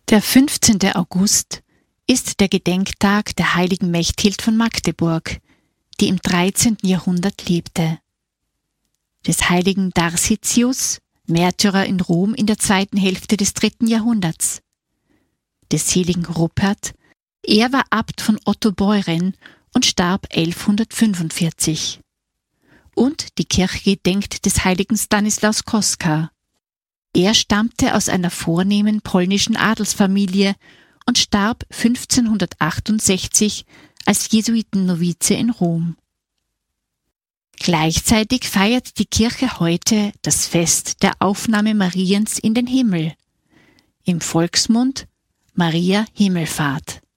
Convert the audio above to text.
Der 15. August ist der Gedenktag der heiligen Mechthild von Magdeburg, die im 13. Jahrhundert lebte. Des heiligen Darsitius, Märtyrer in Rom in der zweiten Hälfte des 3. Jahrhunderts. Des seligen Rupert, er war Abt von Ottobeuren und starb 1145. Und die Kirche gedenkt des heiligen Stanislaus Kostka. Er stammte aus einer vornehmen polnischen Adelsfamilie und starb 1568 als Jesuitennovize in Rom. Gleichzeitig feiert die Kirche heute das Fest der Aufnahme Mariens in den Himmel, im Volksmund Maria Himmelfahrt.